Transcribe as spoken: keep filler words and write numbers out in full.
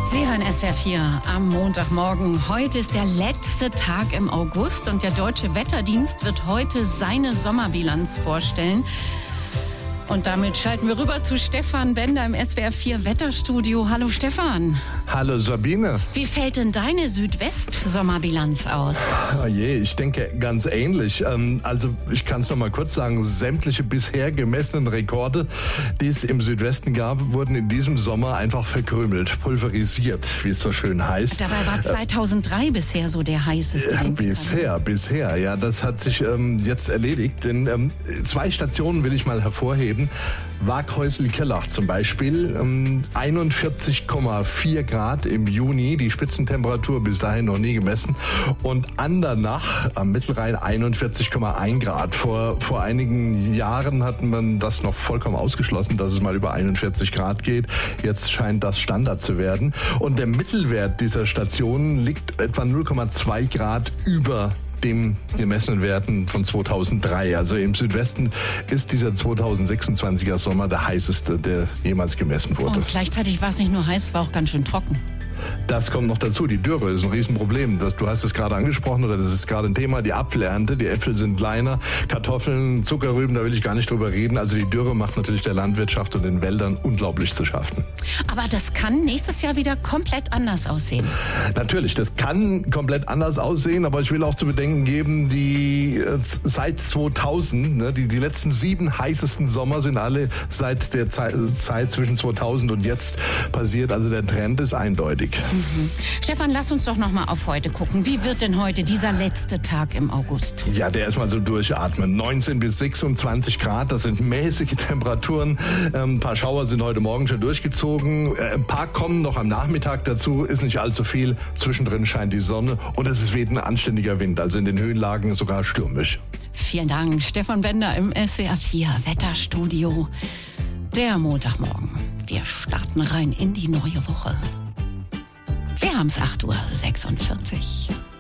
Sie hören S W R vier am Montagmorgen. Heute ist der letzte Tag im August und der Deutsche Wetterdienst wird heute seine Sommerbilanz vorstellen. Und damit schalten wir rüber zu Stefan Bender im S W R vier Wetterstudio. Hallo Stefan. Hallo Sabine. Wie fällt denn deine Südwest-Sommerbilanz aus? Oh je, ich denke ganz ähnlich. Also ich kann es noch mal kurz sagen, sämtliche bisher gemessenen Rekorde, die es im Südwesten gab, wurden in diesem Sommer einfach verkrümelt, pulverisiert, wie es so schön heißt. Dabei war zweitausenddrei äh, bisher so der heißeste. Ja, bisher, bisher. Ja, das hat sich ähm, jetzt erledigt. Denn ähm, zwei Stationen will ich mal hervorheben. Waaghäusel-Kellach zum Beispiel, ähm, einundvierzig Komma vier Grad im Juni, die Spitzentemperatur bis dahin noch nie gemessen. Und Andernach am Mittelrhein einundvierzig Komma eins Grad. Vor, vor einigen Jahren hat man das noch vollkommen ausgeschlossen, dass es mal über einundvierzig Grad geht. Jetzt scheint das Standard zu werden. Und der Mittelwert dieser Stationen liegt etwa null Komma zwei Grad über dem gemessenen Werten von zweitausenddrei. Also im Südwesten ist dieser zweitausendsechsundzwanziger Sommer der heißeste, der jemals gemessen wurde. Und gleichzeitig war es nicht nur heiß, es war auch ganz schön trocken. Das kommt noch dazu. Die Dürre ist ein Riesenproblem. Das, du hast es gerade angesprochen, oder das ist gerade ein Thema, die Apfelernte. Die Äpfel sind kleiner, Kartoffeln, Zuckerrüben, da will ich gar nicht drüber reden. Also die Dürre macht natürlich der Landwirtschaft und den Wäldern unglaublich zu schaffen. Aber das kann nächstes Jahr wieder komplett anders aussehen. Natürlich, das kann komplett anders aussehen, aber ich will auch zu bedenken geben, die äh, seit zweitausend, ne, die, die letzten sieben heißesten Sommer sind alle seit der Zeit, Zeit zwischen zweitausend und jetzt passiert. Also der Trend ist eindeutig. Mhm. Stefan, lass uns doch noch mal auf heute gucken. Wie wird denn heute dieser letzte Tag im August? Ja, der erstmal so durchatmen. neunzehn bis sechsundzwanzig Grad, das sind mäßige Temperaturen. Ähm, ein paar Schauer sind heute Morgen schon durchgezogen. Äh, ein paar kommen noch am Nachmittag dazu, ist nicht allzu viel. Zwischendrin scheint die Sonne und es weht ein anständiger Wind, also in den Höhenlagen sogar stürmisch. Vielen Dank, Stefan Bender im S W R vier Wetterstudio. Der Montagmorgen. Wir starten rein in die neue Woche. Wir haben es acht Uhr sechsundvierzig.